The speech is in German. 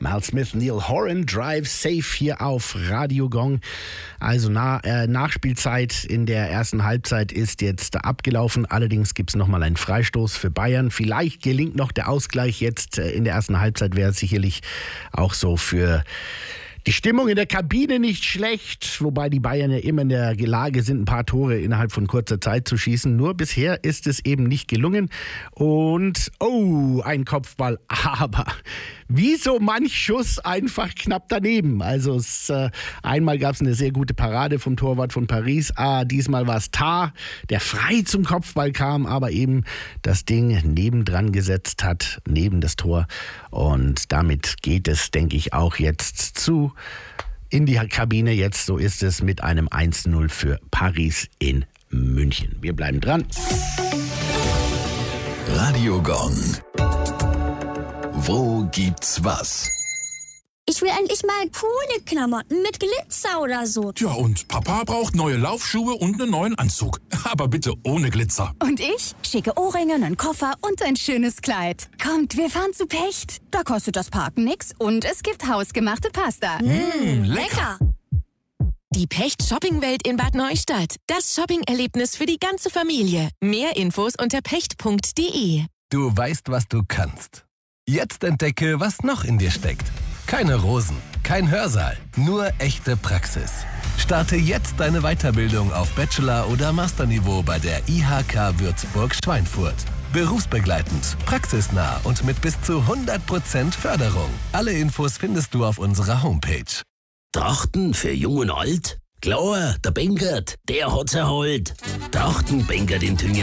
Mal Smith, Neil Horan, Drive Safe hier auf Radio Gong. Also Nachspielzeit in der ersten Halbzeit ist jetzt abgelaufen. Allerdings gibt es nochmal einen Freistoß für Bayern. Vielleicht gelingt noch der Ausgleich jetzt in der ersten Halbzeit. Wäre sicherlich auch so für die Stimmung in der Kabine nicht schlecht, wobei die Bayern ja immer in der Lage sind, ein paar Tore innerhalb von kurzer Zeit zu schießen. Nur bisher ist es eben nicht gelungen. Und, ein Kopfball. Aber wie so manch Schuss einfach knapp daneben. Also einmal gab es eine sehr gute Parade vom Torwart von Paris. Diesmal war es Tah, der frei zum Kopfball kam, aber eben das Ding nebendran gesetzt hat, neben das Tor. Und damit geht es, denke ich, auch jetzt in die Kabine. Jetzt, so ist es, mit einem 1:0 für Paris in München. Wir bleiben dran. Radio Gong. Wo gibt's was? Ich will endlich mal coole Klamotten mit Glitzer oder so. Tja, und Papa braucht neue Laufschuhe und einen neuen Anzug. Aber bitte ohne Glitzer. Und ich? Schicke Ohrringe, einen Koffer und ein schönes Kleid. Kommt, wir fahren zu Pecht. Da kostet das Parken nix und es gibt hausgemachte Pasta. Lecker! Die Pecht-Shopping-Welt in Bad Neustadt. Das Shopping-Erlebnis für die ganze Familie. Mehr Infos unter pecht.de. Du weißt, was du kannst. Jetzt entdecke, was noch in dir steckt. Keine Rosen, kein Hörsaal, nur echte Praxis. Starte jetzt deine Weiterbildung auf Bachelor- oder Masterniveau bei der IHK Würzburg-Schweinfurt. Berufsbegleitend, praxisnah und mit bis zu 100% Förderung. Alle Infos findest du auf unserer Homepage. Trachten für Jung und Alt? Klar, der Bengert, der hat's erholt. Trachten Bengert in Tünger.